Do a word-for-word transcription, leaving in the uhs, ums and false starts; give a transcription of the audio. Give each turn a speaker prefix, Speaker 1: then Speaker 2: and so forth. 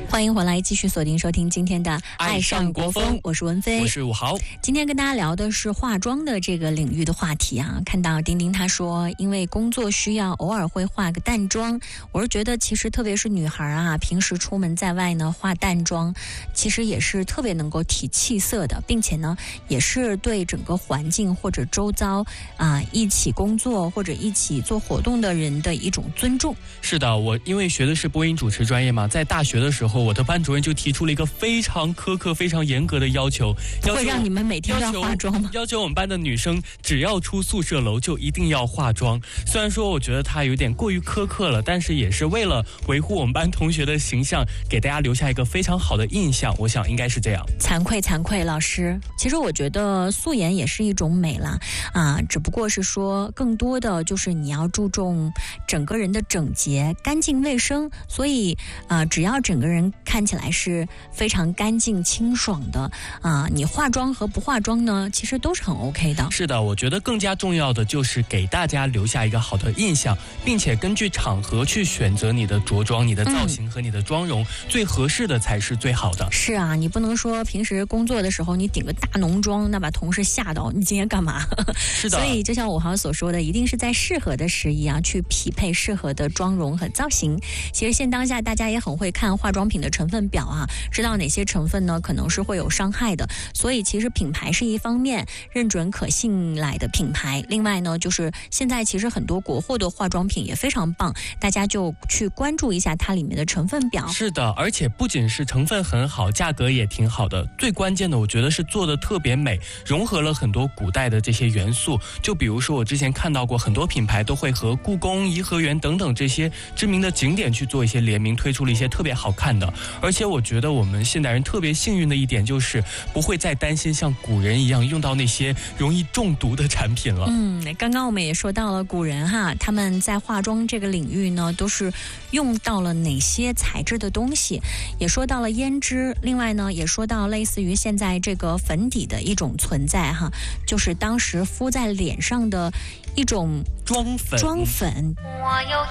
Speaker 1: 欢迎回来，继续锁定收听今天的《爱上国风》，我是文飞，
Speaker 2: 我是武豪。
Speaker 1: 今天跟大家聊的是化妆的这个领域的话题啊。看到丁丁他说，因为工作需要，偶尔会化个淡妆。我是觉得，其实特别是女孩啊，平时出门在外呢，化淡妆，其实也是特别能够提气色的，并且呢，也是对整个环境或者周遭啊、呃、一起工作或者一起做活动的人的一种尊重。
Speaker 2: 是的，我因为学的是播音主持专业嘛，在大学的时候，我的班主任就提出了一个非常苛刻、非常严格的要求，
Speaker 1: 不会让你们每天都要化妆吗？
Speaker 2: 要求我们班的女生只要出宿舍楼就一定要化妆。虽然说我觉得他有点过于苛刻了，但是也是为了维护我们班同学的形象，给大家留下一个非常好的印象。我想应该是这样。
Speaker 1: 惭愧惭愧，老师。其实我觉得素颜也是一种美啦，啊，只不过是说更多的就是你要注重整个人的整洁、干净、卫生。所以啊、呃，只要整个人看起来是非常干净清爽的啊、呃，你化妆和不化妆呢，其实都是很 OK 的。
Speaker 2: 是的，我觉得更加重要的就是给大家留下一个好的印象，并且根据场合去选择你的着装、你的造型和你的妆容，嗯、最合适的才是最好的。
Speaker 1: 是啊，你不能说平时工作的时候你顶个大浓妆，那把同事吓到，你今天干嘛？
Speaker 2: 是的。
Speaker 1: 所以就像武豪所说的，一定是在适合的时宜啊，去匹配适合的妆容和造型。其实现当下大家也很会看化妆品的成分表啊，知道哪些成分呢可能是会有伤害的。所以其实品牌是一方面，认准可信赖的品牌。另外呢，就是现在其实很多国货的化妆品也非常棒，大家就去关注一下它里面的成分表。
Speaker 2: 是的，而且不仅是成分很好，价格也挺好的。最关键的，我觉得是做的特别美，融合了很多古代的这些元素。就比如说我之前看到过很多品牌都会和故宫、颐和园等等这些知名的景点去做一些联名，推出了一些特别好看的。而且我觉得我们现代人特别幸运的一点就是不会再担心像古人一样用到那些容易中毒的产品了。
Speaker 1: 嗯，刚刚我们也说到了古人哈，他们在化妆这个领域呢，都是用到了哪些材质的东西，也说到了胭脂，另外呢，也说到类似于现在这个粉底的一种存在哈，就是当时敷在脸上的一种
Speaker 2: 妆粉。
Speaker 1: 妆粉。我有